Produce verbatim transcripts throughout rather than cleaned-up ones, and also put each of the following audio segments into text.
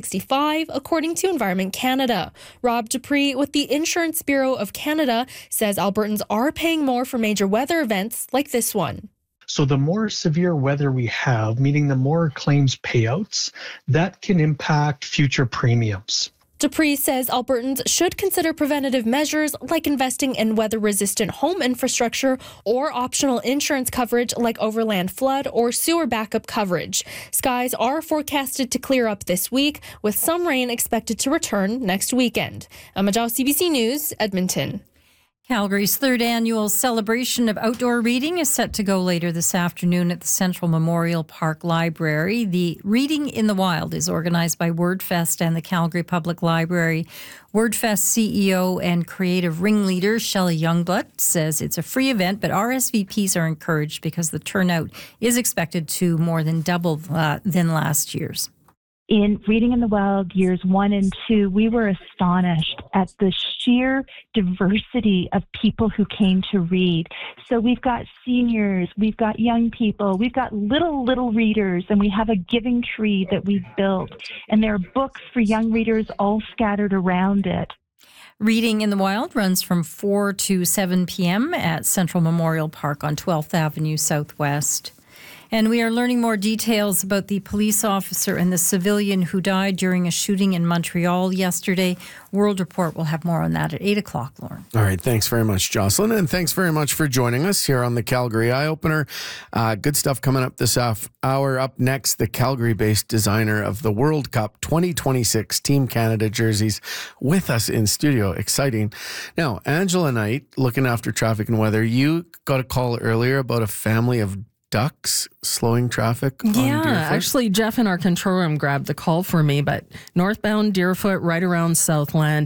sixty-five, according to Environment Canada. Rob Dupree with the Insurance Bureau of Canada says Albertans are paying more for major weather events like this one. So the more severe weather we have, meaning the more claims payouts, that can impact future premiums. Dupree says Albertans should consider preventative measures like investing in weather-resistant home infrastructure or optional insurance coverage like overland flood or sewer backup coverage. Skies are forecasted to clear up this week, with some rain expected to return next weekend. Emma Zhao, C B C News, Edmonton. Calgary's third annual celebration of outdoor reading is set to go later this afternoon at the Central Memorial Park Library. The Reading in the Wild is organized by WordFest and the Calgary Public Library. WordFest C E O and creative ringleader Shelley Youngblood says it's a free event, but R S V Ps are encouraged because the turnout is expected to more than double uh, than last year's. In Reading in the Wild years one and two, we were astonished at the sheer diversity of people who came to read. So we've got seniors, we've got young people, we've got little, little readers, and we have a giving tree that we've built. And there are books for young readers all scattered around it. Reading in the Wild runs from four to seven p.m. at Central Memorial Park on twelfth Avenue Southwest. And we are learning more details about the police officer and the civilian who died during a shooting in Montreal yesterday. World Report will have more on that at eight o'clock, Lauren. All right. Thanks very much, Jocelyn. And thanks very much for joining us here on the Calgary Eye Opener. Uh, good stuff coming up this hour. Up next, the Calgary-based designer of the World Cup twenty twenty-six Team Canada jerseys with us in studio. Exciting. Now, Angela Knight, looking after traffic and weather, you got a call earlier about a family of ducks slowing traffic on Yeah, Deerfoot? Actually, Jeff in our control room grabbed the call for me, but northbound Deerfoot, right around Southland,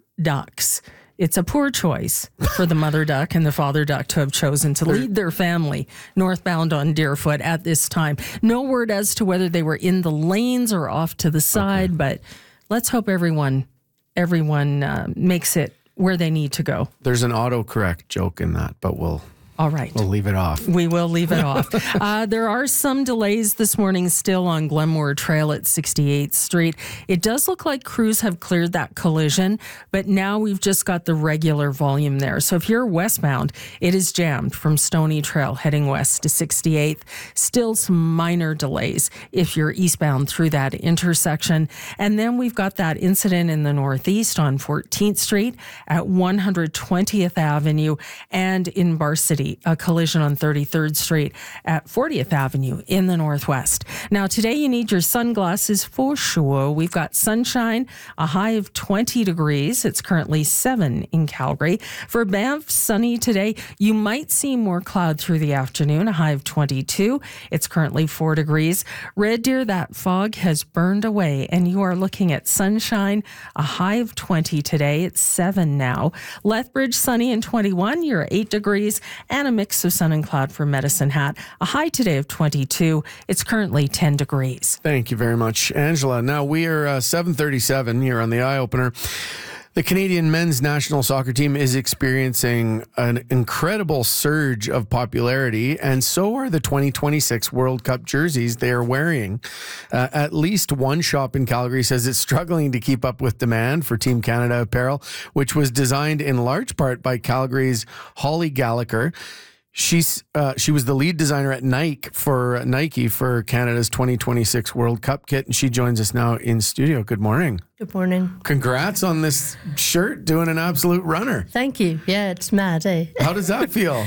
ducks. It's a poor choice for the mother duck and the father duck to have chosen to lead their family northbound on Deerfoot at this time. No word as to whether they were in the lanes or off to the side, okay. But let's hope everyone, everyone uh, makes it where they need to go. There's an autocorrect joke in that, but we'll... All right. We'll leave it off. We will leave it off. Uh, there are some delays this morning still on Glenmore Trail at sixty-eighth Street. It does look like crews have cleared that collision, but now we've just got the regular volume there. So if you're westbound, it is jammed from Stony Trail heading west to sixty-eighth. Still some minor delays if you're eastbound through that intersection. And then we've got that incident in the northeast on fourteenth Street at one hundred twentieth Avenue and in Bar City. A collision on thirty-third Street at fortieth Avenue in the northwest. Now, today you need your sunglasses for sure. We've got sunshine, a high of twenty degrees. It's currently seven in Calgary. For Banff, sunny today. You might see more cloud through the afternoon, a high of twenty-two. It's currently four degrees. Red Deer, that fog has burned away, and you are looking at sunshine, a high of twenty today. It's seven now. Lethbridge, sunny and twenty-one. You're at eight degrees. And a mix of sun and cloud for Medicine Hat. A high today of twenty-two. It's currently ten degrees. Thank you very much, Angela. Now we are uh, seven thirty-seven here on the Eye Opener. The Canadian men's national soccer team is experiencing an incredible surge of popularity, and so are the twenty twenty-six World Cup jerseys they are wearing. Uh, at least one shop in Calgary says it's struggling to keep up with demand for Team Canada apparel, which was designed in large part by Calgary's Holly Gallagher. She's uh, she was the lead designer at Nike for Nike for Canada's twenty twenty-six World Cup kit, and she joins us now in studio. Good morning. Good morning. Congrats on this shirt, doing an absolute runner. Thank you. Yeah, it's mad, eh? How does that feel?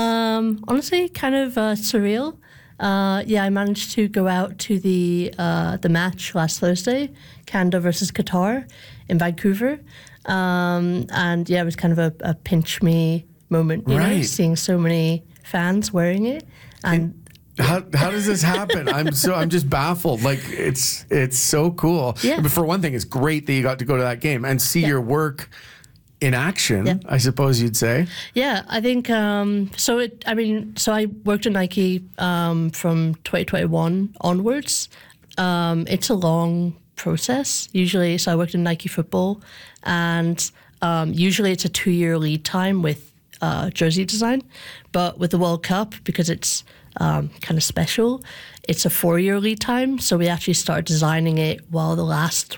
um, honestly, kind of uh, surreal. Uh, yeah, I managed to go out to the uh, the match last Thursday, Canada versus Qatar in Vancouver, um, and yeah, it was kind of a, a pinch me moment, you right. know, seeing so many fans wearing it. And how how does this happen? I'm so I'm just baffled. Like it's it's so cool. Yeah. But for one thing, it's great that you got to go to that game and see yeah. your work in action, yeah. I suppose you'd say. Yeah, I think um, so. It I mean, so I worked at Nike um, from twenty twenty-one onwards. Um, it's a long process usually. So I worked in Nike football, and um, usually it's a two-year lead time with Uh, jersey design, but with the World Cup, because it's um, kind of special, it's a four-year lead time. So we actually started designing it while the last